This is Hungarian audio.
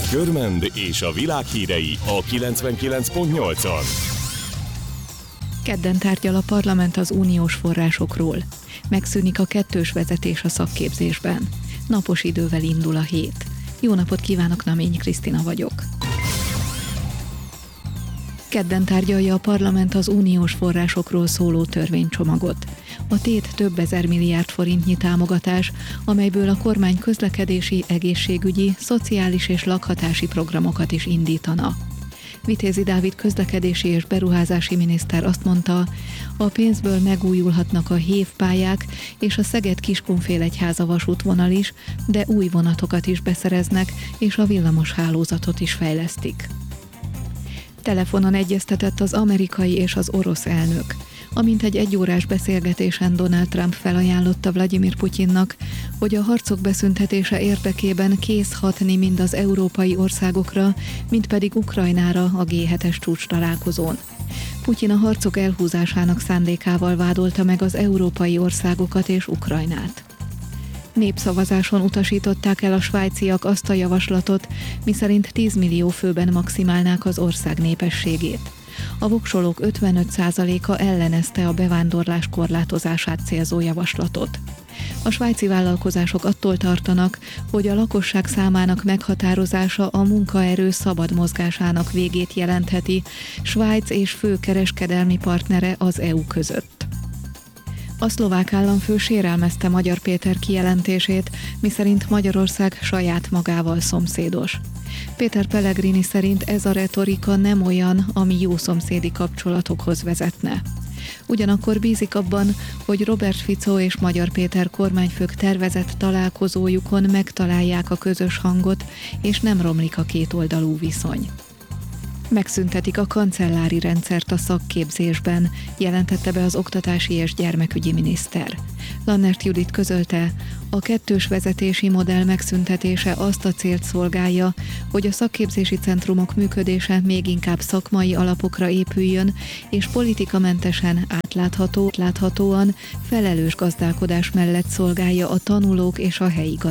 Körmend és a világ hírei a 99.8-on. Kedden tárgyal a parlament az uniós forrásokról. Megszűnik a kettős vezetés a szakképzésben. Napos idővel indul a hét. Jó napot kívánok, Naményi Krisztina vagyok. Kedden tárgyalja a parlament az uniós forrásokról szóló törvénycsomagot. A tét több ezer milliárd forintnyi támogatás, amelyből a kormány közlekedési, egészségügyi, szociális és lakhatási programokat is indítana. Vitézi Dávid közlekedési és beruházási miniszter azt mondta, a pénzből megújulhatnak a hévpályák és a Szeged-Kiskunfélegyháza vasútvonal is, de új vonatokat is beszereznek, és a villamos hálózatot is fejlesztik. Telefonon egyeztetett az amerikai és az orosz elnök. Amint egy egyórás beszélgetésen Donald Trump felajánlotta Vladimir Putyinnak, hogy a harcok beszüntetése érdekében kész hatni mind az európai országokra, mind pedig Ukrajnára a G7-es csúcstalálkozón. Putyin a harcok elhúzásának szándékával vádolta meg az európai országokat és Ukrajnát. Népszavazáson utasították el a svájciak azt a javaslatot, miszerint 10 millió főben maximálnák az ország népességét. A voksolók 55%-a ellenezte a bevándorlás korlátozását célzó javaslatot. A svájci vállalkozások attól tartanak, hogy a lakosság számának meghatározása a munkaerő szabad mozgásának végét jelentheti Svájc és fő kereskedelmi partnere az EU között. A szlovák államfő sérelmezte Magyar Péter kijelentését, miszerint Magyarország saját magával szomszédos. Péter Pellegrini szerint ez a retorika nem olyan, ami jó szomszédi kapcsolatokhoz vezetne. Ugyanakkor bízik abban, hogy Robert Fico és Magyar Péter kormányfők tervezett találkozójukon megtalálják a közös hangot, és nem romlik a kétoldalú viszony. Megszüntetik a kancellári rendszert a szakképzésben, jelentette be az oktatási és gyermekügyi miniszter. Lannert Judit közölte, a kettős vezetési modell megszüntetése azt a célt szolgálja, hogy a szakképzési centrumok működése még inkább szakmai alapokra épüljön, és politikamentesen, átláthatóan, felelős gazdálkodás mellett szolgálja a tanulók és a helyi